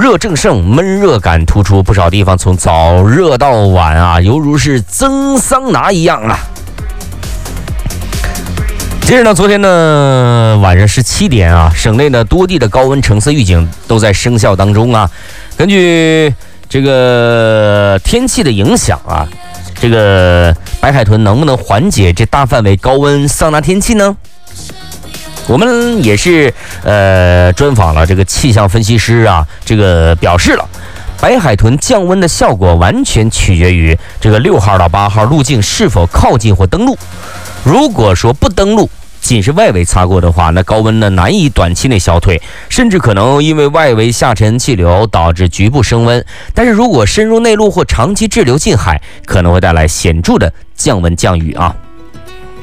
热正盛，闷热感突出，不少地方从早热到晚啊，犹如是蒸桑拿一样啊。接着呢，昨天呢晚上17点啊，省内呢多地的高温橙色预警都在生效当中啊。根据这个天气的影响啊，这个白海豚能不能缓解这大范围高温桑拿天气呢？我们也是专访了这个气象分析师啊，这个表示了，白海豚降温的效果完全取决于这个6号到8号路径是否靠近或登陆。如果说不登陆，仅是外围擦过的话，那高温呢难以短期内消退，甚至可能因为外围下沉气流导致局部升温。但是如果深入内陆或长期滞留近海，可能会带来显著的降温降雨啊。